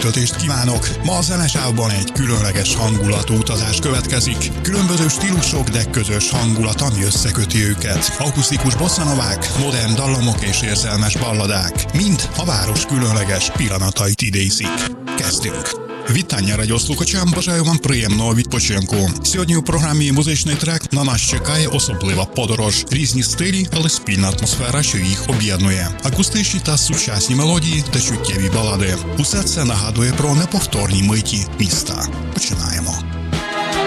töltést kívánok! Ma a zenesávban egy különleges hangulatú utazás következik. Különböző stílusok, de közös hangulat, ami összeköti őket. Akusztikus bossanovák, modern dallamok és érzelmes balladák. Mind a város különleges pillanatait idézik. Kezdünk! Вітання радіослухачам, бажаю вам приємного відпочинку. Сьогодні у програмі «Музичний трек» на нас чекає особлива подорож. Різні стилі, але спільна атмосфера, що їх об'єднує. Акустичні та сучасні мелодії та чуттєві балади. Усе це нагадує про неповторні миті міста. Починаємо.